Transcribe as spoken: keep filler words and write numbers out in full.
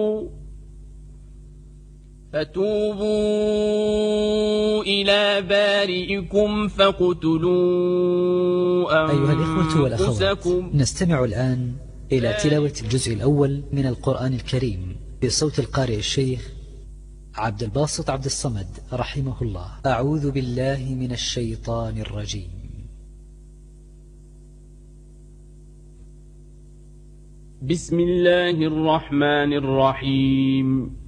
فتوبوا إلى بارئكم فاقتلوا أيها الإخوة والأخوات، أنفسكم. نستمع الآن إلى تلاوة الجزء الأول من القرآن الكريم بصوت القارئ الشيخ عبد الباسط عبد الصمد رحمه الله. أعوذ بالله من الشيطان الرجيم. بسم الله الرحمن الرحيم.